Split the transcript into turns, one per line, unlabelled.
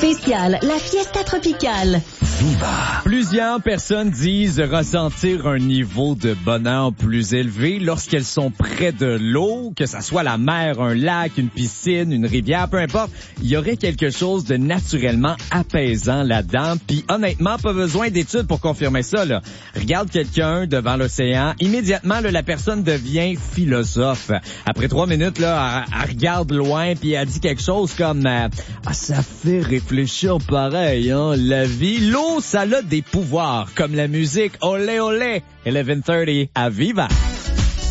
spécial, la Fiesta Tropicale.
Viva! Plusieurs personnes disent ressentir un niveau de bonheur plus élevé lorsqu'elles sont près de l'eau, que ça soit la mer, un lac, une piscine, une rivière, peu importe. Il y aurait quelque chose de naturellement apaisant là-dedans. Puis honnêtement, pas besoin d'études pour confirmer ça, là. Regarde quelqu'un devant l'océan, immédiatement, là, la personne devient philosophe. Après 3 minutes, là, elle regarde loin puis elle dit quelque chose comme ça fait réfléchir pareil, hein, la vie. L'eau, ça a des pouvoirs, comme la musique. Olé, olé, 11:30 à Viva.